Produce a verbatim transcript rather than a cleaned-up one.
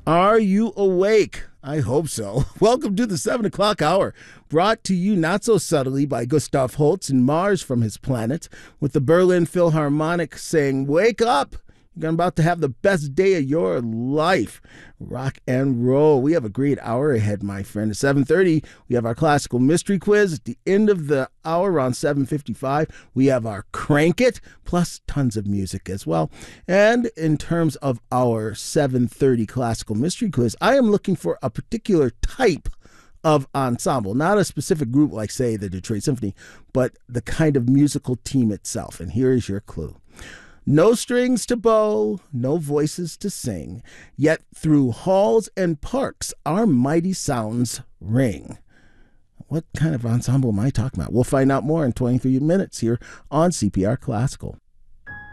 Are you awake? I hope so. Welcome to the seven o'clock hour, brought to you not so subtly by Gustav Holst and Mars from His Planet, with the Berlin Philharmonic saying, "Wake up! You're about to have the best day of your life." Rock and roll. We have a great hour ahead, my friend. At seven thirty, we have our classical mystery quiz. At the end of the hour, around seven fifty-five, we have our Crank It, plus tons of music as well. And in terms of our seven thirty classical mystery quiz, I am looking for a particular type of ensemble, not a specific group like, say, the Detroit Symphony, but the kind of musical team itself. And here is your clue. No strings to bow, no voices to sing, yet through halls and parks our mighty sounds ring. What kind of ensemble am I talking about? We'll find out more in twenty-three minutes here on C P R Classical.